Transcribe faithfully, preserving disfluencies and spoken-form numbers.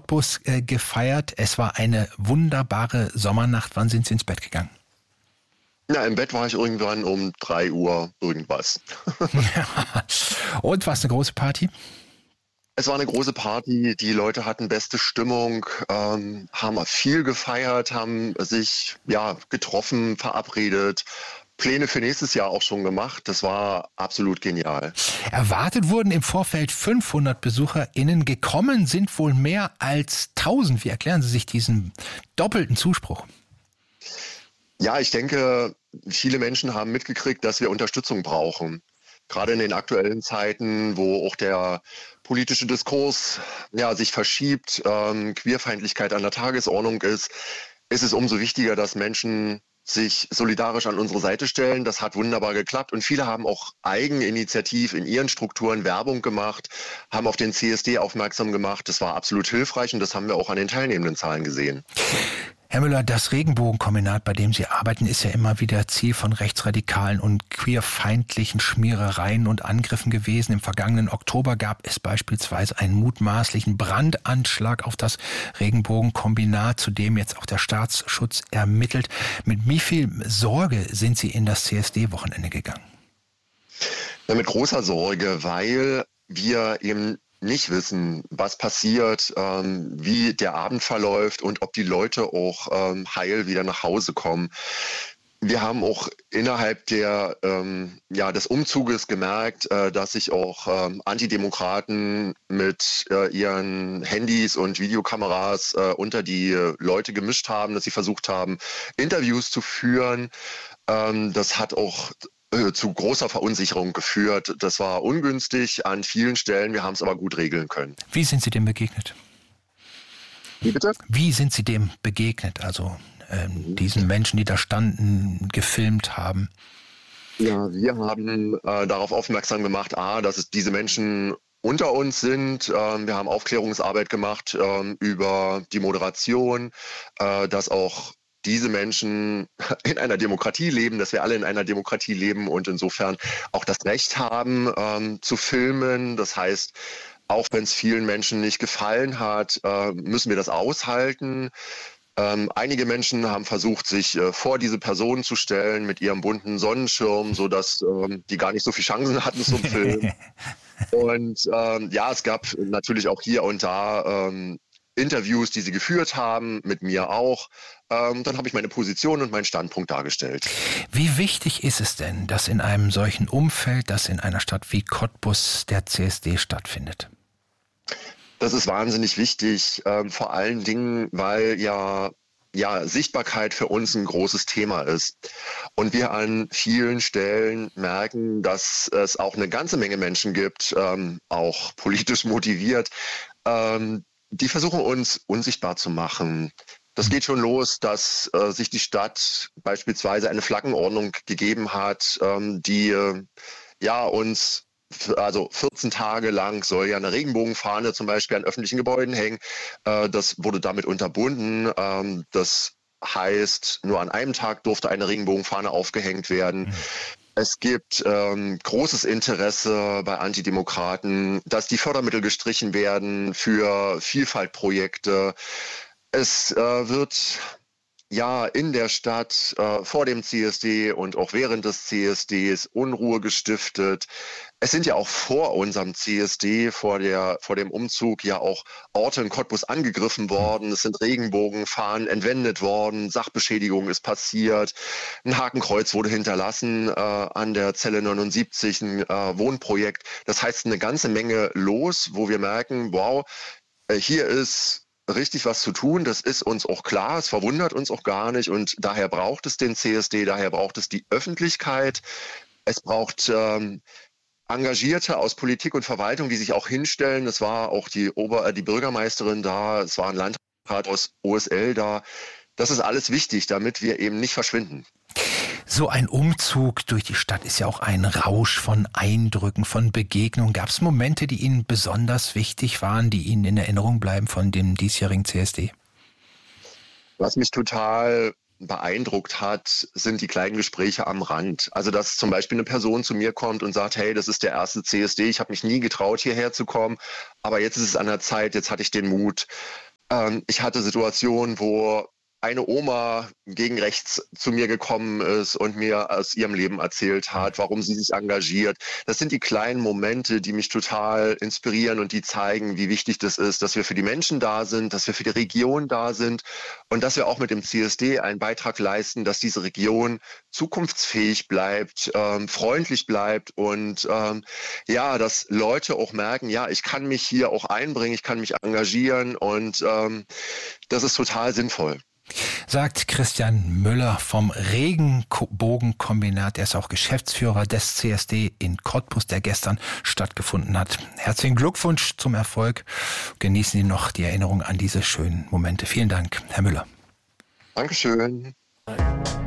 Cottbus äh, gefeiert. Es war eine wunderbare Sommernacht. Wann sind Sie ins Bett gegangen? Ja, im Bett war ich irgendwann um drei Uhr irgendwas. Ja. Und war es eine große Party? Es war eine große Party, die Leute hatten beste Stimmung, ähm, haben viel gefeiert, haben sich ja getroffen, verabredet, Pläne für nächstes Jahr auch schon gemacht. Das war absolut genial. Erwartet wurden im Vorfeld fünfhundert BesucherInnen, gekommen sind wohl mehr als tausend. Wie erklären Sie sich diesen doppelten Zuspruch? Ja, ich denke, viele Menschen haben mitgekriegt, dass wir Unterstützung brauchen. Gerade in den aktuellen Zeiten, wo auch der politische Diskurs ja, sich verschiebt, ähm, Queerfeindlichkeit an der Tagesordnung ist, ist es umso wichtiger, dass Menschen sich solidarisch an unsere Seite stellen. Das hat wunderbar geklappt und viele haben auch eigeninitiativ in ihren Strukturen Werbung gemacht, haben auf den C S D aufmerksam gemacht. Das war absolut hilfreich und das haben wir auch an den teilnehmenden Zahlen gesehen. Herr Müller, das Regenbogenkombinat, bei dem Sie arbeiten, ist ja immer wieder Ziel von rechtsradikalen und queerfeindlichen Schmierereien und Angriffen gewesen. Im vergangenen Oktober gab es beispielsweise einen mutmaßlichen Brandanschlag auf das Regenbogenkombinat, zu dem jetzt auch der Staatsschutz ermittelt. Mit wie viel Sorge sind Sie in das C S D-Wochenende gegangen? Ja, mit großer Sorge, weil wir eben nicht wissen, was passiert, ähm, wie der Abend verläuft und ob die Leute auch ähm, heil wieder nach Hause kommen. Wir haben auch innerhalb der, ähm, ja, des Umzuges gemerkt, äh, dass sich auch ähm, Antidemokraten mit äh, ihren Handys und Videokameras äh, unter die äh, Leute gemischt haben, dass sie versucht haben, Interviews zu führen. Ähm, das hat auch zu großer Verunsicherung geführt. Das war ungünstig an vielen Stellen. Wir haben es aber gut regeln können. Wie sind Sie dem begegnet? Wie bitte? Wie sind Sie dem begegnet? Also ähm, diesen Menschen, die da standen, gefilmt haben? Ja, wir haben äh, darauf aufmerksam gemacht, a, dass es diese Menschen unter uns sind. Ähm, wir haben Aufklärungsarbeit gemacht ähm, über die Moderation, äh, dass auch diese Menschen in einer Demokratie leben, dass wir alle in einer Demokratie leben und insofern auch das Recht haben, ähm, zu filmen. Das heißt, auch wenn es vielen Menschen nicht gefallen hat, äh, müssen wir das aushalten. Ähm, einige Menschen haben versucht, sich äh, vor diese Personen zu stellen mit ihrem bunten Sonnenschirm, sodass ähm, die gar nicht so viele Chancen hatten zum Filmen. Und ähm, ja, es gab natürlich auch hier und da ähm, Interviews, die sie geführt haben, mit mir auch. Ähm, dann habe ich meine Position und meinen Standpunkt dargestellt. Wie wichtig ist es denn, dass in einem solchen Umfeld, dass in einer Stadt wie Cottbus der C S D stattfindet? Das ist wahnsinnig wichtig, ähm, vor allen Dingen, weil ja ja, Sichtbarkeit für uns ein großes Thema ist. Und wir an vielen Stellen merken, dass es auch eine ganze Menge Menschen gibt, ähm, auch politisch motiviert, ähm, die versuchen uns unsichtbar zu machen. Das geht schon los, dass äh, sich die Stadt beispielsweise eine Flaggenordnung gegeben hat, ähm, die äh, ja uns also vierzehn Tage lang soll ja eine Regenbogenfahne zum Beispiel an öffentlichen Gebäuden hängen. Äh, das wurde damit unterbunden. Ähm, das heißt, nur an einem Tag durfte eine Regenbogenfahne aufgehängt werden. Mhm. Es gibt ähm, großes Interesse bei Antidemokraten, dass die Fördermittel gestrichen werden für Vielfaltprojekte. Es äh, wird ja in der Stadt äh, vor dem C S D und auch während des C S Ds Unruhe gestiftet. Es sind ja auch vor unserem C S D, vor der vor dem Umzug ja auch Orte in Cottbus angegriffen worden. Es sind Regenbogenfahnen entwendet worden, Sachbeschädigung ist passiert, ein Hakenkreuz wurde hinterlassen äh, an der Zelle neunundsiebzig, ein äh, Wohnprojekt. Das heißt eine ganze Menge los, wo wir merken, wow, äh, hier ist richtig was zu tun, das ist uns auch klar, es verwundert uns auch gar nicht und daher braucht es den C S D, daher braucht es die Öffentlichkeit, es braucht ähm, Engagierte aus Politik und Verwaltung, die sich auch hinstellen, es war auch die, Ober-, äh, die Bürgermeisterin da, es war ein Landrat aus O S L da, das ist alles wichtig, damit wir eben nicht verschwinden. So ein Umzug durch die Stadt ist ja auch ein Rausch von Eindrücken, von Begegnungen. Gab es Momente, die Ihnen besonders wichtig waren, die Ihnen in Erinnerung bleiben von dem diesjährigen C S D? Was mich total beeindruckt hat, sind die kleinen Gespräche am Rand. Also dass zum Beispiel eine Person zu mir kommt und sagt, hey, das ist der erste C S D, ich habe mich nie getraut, hierher zu kommen, aber jetzt ist es an der Zeit, jetzt hatte ich den Mut. Ähm, ich hatte Situationen, wo eine Oma gegen rechts zu mir gekommen ist und mir aus ihrem Leben erzählt hat, warum sie sich engagiert. Das sind die kleinen Momente, die mich total inspirieren und die zeigen, wie wichtig das ist, dass wir für die Menschen da sind, dass wir für die Region da sind und dass wir auch mit dem C S D einen Beitrag leisten, dass diese Region zukunftsfähig bleibt, ähm, freundlich bleibt und ähm, ja, dass Leute auch merken, ja, ich kann mich hier auch einbringen, ich kann mich engagieren und ähm, das ist total sinnvoll. Sagt Christian Müller vom Regenbogenkombinat. Er ist auch Geschäftsführer des C S D in Cottbus, der gestern stattgefunden hat. Herzlichen Glückwunsch zum Erfolg. Genießen Sie noch die Erinnerung an diese schönen Momente. Vielen Dank, Herr Müller. Dankeschön.